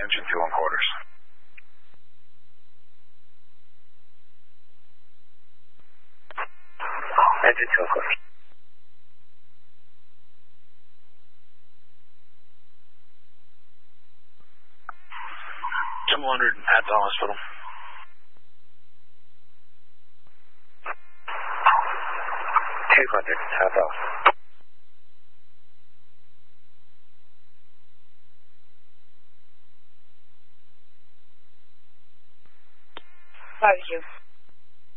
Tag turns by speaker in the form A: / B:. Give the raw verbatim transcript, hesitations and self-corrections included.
A: engine two and quarters.
B: Engine two and quarters.
A: two hundred at the hospital.
B: two hundred at the hospital.
C: Five you.